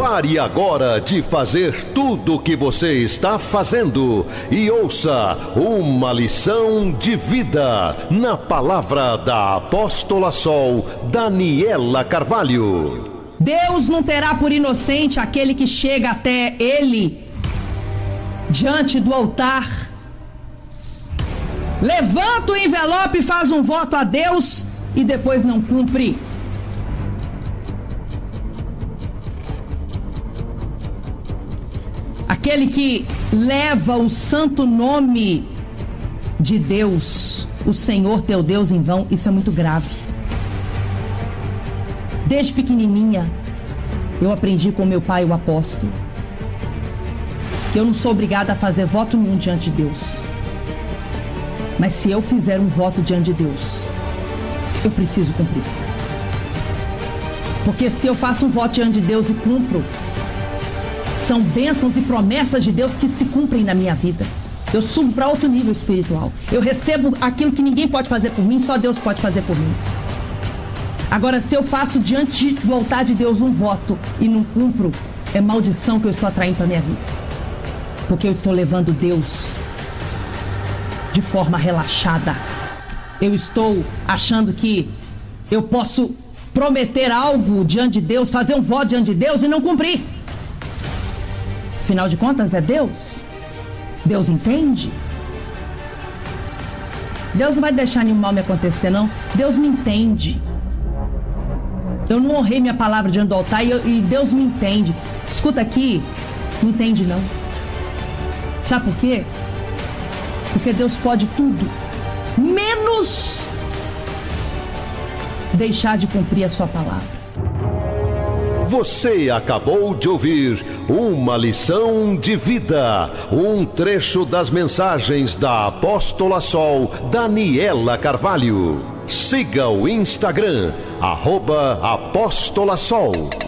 Pare agora de fazer tudo o que você está fazendo e ouça uma lição de vida na palavra da apóstola Sol, Daniela Carvalho. Deus não terá por inocente aquele que chega até Ele, diante do altar, levanta o envelope e faz um voto a Deus e depois não cumpre. Aquele que leva o santo nome de Deus, o Senhor teu Deus, em vão, isso é muito grave. Desde pequenininha, eu aprendi com meu pai, o apóstolo, que eu não sou obrigada a fazer voto nenhum diante de Deus. Mas se eu fizer um voto diante de Deus, eu preciso cumprir. Porque se eu faço um voto diante de Deus e cumpro, são bênçãos e promessas de Deus que se cumprem na minha vida. Eu subo para outro nível espiritual. Eu recebo aquilo que ninguém pode fazer por mim, só Deus pode fazer por mim. Agora, se eu faço diante do altar de Deus um voto e não cumpro, é maldição que eu estou atraindo para minha vida. Porque eu estou levando Deus de forma relaxada. Eu estou achando que eu posso prometer algo diante de Deus, fazer um voto diante de Deus e não cumprir. Afinal de contas, é Deus. Deus entende. Deus não vai deixar nenhum mal me acontecer, não. Deus me entende. Eu não honrei minha palavra diante do altar e Deus me entende. Escuta aqui, não entende não. Sabe por quê? Porque Deus pode tudo, menos deixar de cumprir a sua palavra. Você acabou de ouvir uma lição de vida, um trecho das mensagens da apóstola Sol, Daniela Carvalho. Siga o Instagram, @Apóstola Sol.